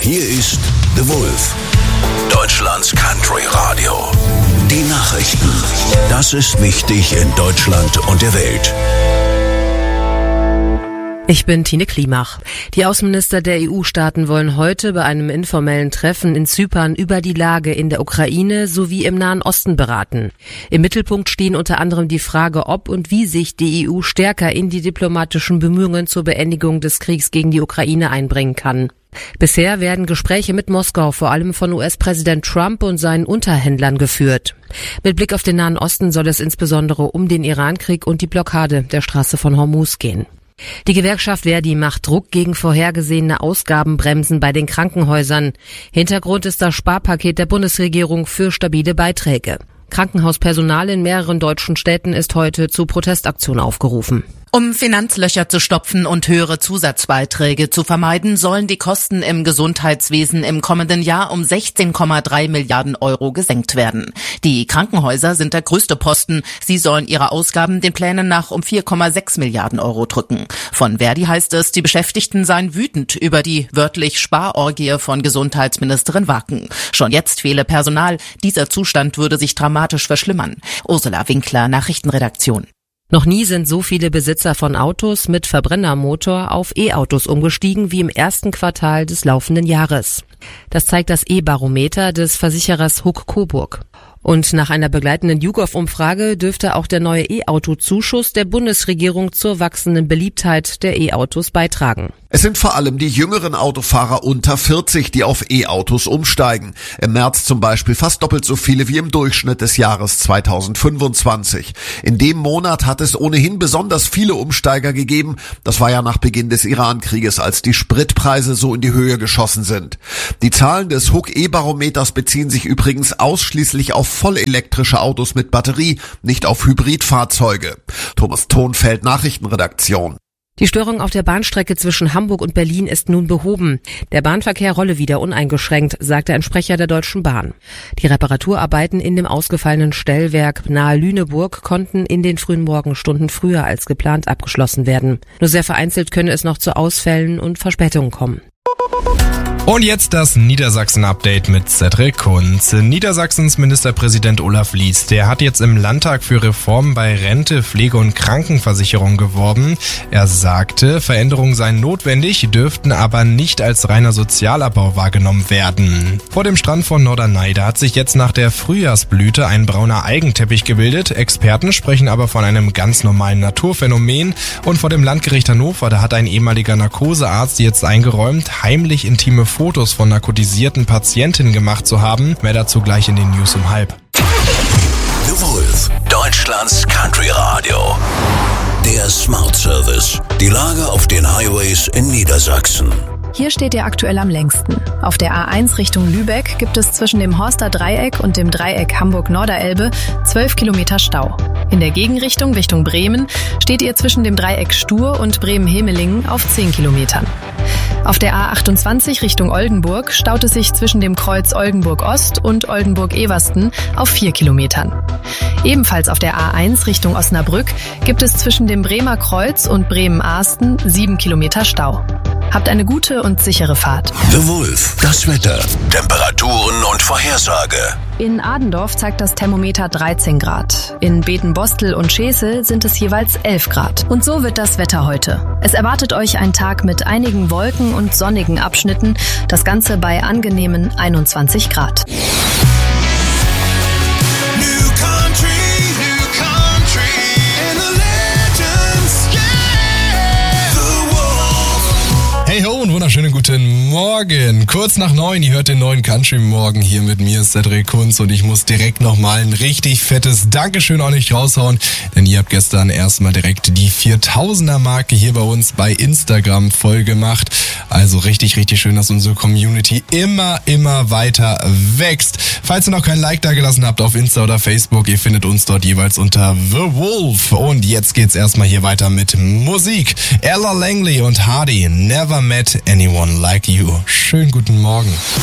Hier ist The Wolf, Deutschlands Country Radio. Die Nachrichten. Das ist wichtig in Deutschland und der Welt. Ich bin Tine Klimach. Die Außenminister der EU-Staaten wollen heute bei einem informellen Treffen in Zypern über die Lage in der Ukraine sowie im Nahen Osten beraten. Im Mittelpunkt stehen unter anderem die Frage, ob und wie sich die EU stärker in die diplomatischen Bemühungen zur Beendigung des Kriegs gegen die Ukraine einbringen kann. Bisher werden Gespräche mit Moskau vor allem von US-Präsident Trump und seinen Unterhändlern geführt. Mit Blick auf den Nahen Osten soll es insbesondere um den Irankrieg und die Blockade der Straße von Hormuz gehen. Die Gewerkschaft Verdi macht Druck gegen vorhergesehene Ausgabenbremsen bei den Krankenhäusern. Hintergrund ist das Sparpaket der Bundesregierung für stabile Beiträge. Krankenhauspersonal in mehreren deutschen Städten ist heute zu Protestaktionen aufgerufen. Um Finanzlöcher zu stopfen und höhere Zusatzbeiträge zu vermeiden, sollen die Kosten im Gesundheitswesen im kommenden Jahr um 16,3 Milliarden Euro gesenkt werden. Die Krankenhäuser sind der größte Posten. Sie sollen ihre Ausgaben den Plänen nach um 4,6 Milliarden Euro drücken. Von Verdi heißt es, die Beschäftigten seien wütend über die wörtlich Sparorgie von Gesundheitsministerin Wacken. Schon jetzt fehle Personal. Dieser Zustand würde sich dramatisch verschlimmern. Ursula Winkler, Nachrichtenredaktion. Noch nie sind so viele Besitzer von Autos mit Verbrennermotor auf E-Autos umgestiegen wie im ersten Quartal des laufenden Jahres. Das zeigt das E-Barometer des Versicherers Huck Coburg. Und nach einer begleitenden YouGov-Umfrage dürfte auch der neue E-Auto-Zuschuss der Bundesregierung zur wachsenden Beliebtheit der E-Autos beitragen. Es sind vor allem die jüngeren Autofahrer unter 40, die auf E-Autos umsteigen. Im März zum Beispiel fast doppelt so viele wie im Durchschnitt des Jahres 2025. In dem Monat hat es ohnehin besonders viele Umsteiger gegeben. Das war ja nach Beginn des Iran-Krieges, als die Spritpreise so in die Höhe geschossen sind. Die Zahlen des Huck E-Barometers beziehen sich übrigens ausschließlich auf vollelektrische Autos mit Batterie, nicht auf Hybridfahrzeuge. Thomas Thonfeld, Nachrichtenredaktion. Die Störung auf der Bahnstrecke zwischen Hamburg und Berlin ist nun behoben. Der Bahnverkehr rolle wieder uneingeschränkt, sagte ein Sprecher der Deutschen Bahn. Die Reparaturarbeiten in dem ausgefallenen Stellwerk nahe Lüneburg konnten in den frühen Morgenstunden früher als geplant abgeschlossen werden. Nur sehr vereinzelt könne es noch zu Ausfällen und Verspätungen kommen. Und jetzt das Niedersachsen-Update mit Cedric Kunz. Niedersachsens Ministerpräsident Olaf Lies, der hat jetzt im Landtag für Reformen bei Rente, Pflege und Krankenversicherung geworben. Er sagte, Veränderungen seien notwendig, dürften aber nicht als reiner Sozialabbau wahrgenommen werden. Vor dem Strand von Norderney, hat sich jetzt nach der Frühjahrsblüte ein brauner Algenteppich gebildet. Experten sprechen aber von einem ganz normalen Naturphänomen. Und vor dem Landgericht Hannover, da hat ein ehemaliger Narkosearzt jetzt eingeräumt, heimlich intime Fotos von narkotisierten Patientinnen gemacht zu haben. Mehr dazu gleich in den News um 12:30. The Wolf, Deutschlands Country Radio. Der Smart Service. Die Lage auf den Highways in Niedersachsen. Hier steht ihr aktuell am längsten. Auf der A1 Richtung Lübeck gibt es zwischen dem Horster Dreieck und dem Dreieck Hamburg-Norderelbe 12 Kilometer Stau. In der Gegenrichtung Richtung Bremen steht ihr zwischen dem Dreieck Stur und Bremen-Hemelingen auf 10 Kilometern. Auf der A28 Richtung Oldenburg staut es sich zwischen dem Kreuz Oldenburg-Ost und Oldenburg-Eversten auf 4 Kilometern. Ebenfalls auf der A1 Richtung Osnabrück gibt es zwischen dem Bremer Kreuz und Bremen-Ahsten 7 Kilometer Stau. Habt eine gute und sichere Fahrt. The Wolf, das Wetter, Temperaturen und Vorhersage. In Adendorf zeigt das Thermometer 13 Grad. In Betenbostel und Schesel sind es jeweils 11 Grad. Und so wird das Wetter heute. Es erwartet euch ein Tag mit einigen Wolken und sonnigen Abschnitten. Das Ganze bei angenehmen 21 Grad. Hey ho und wunderschönen guten Morgen. Kurz nach 9, ihr hört den neuen Country Morgen hier mit mir, Cedric Kunz, und ich muss direkt nochmal ein richtig fettes Dankeschön an euch raushauen, denn ihr habt gestern erstmal direkt die 4000er Marke hier bei uns bei Instagram voll gemacht. Also richtig, richtig schön, dass unsere Community immer weiter wächst. Falls ihr noch kein Like da gelassen habt auf Insta oder Facebook, ihr findet uns dort jeweils unter The Wolf. Und jetzt geht's erstmal hier weiter mit Musik. Ella Langley und Hardy, Never Met Anyone Like You. Schönen guten Morgen.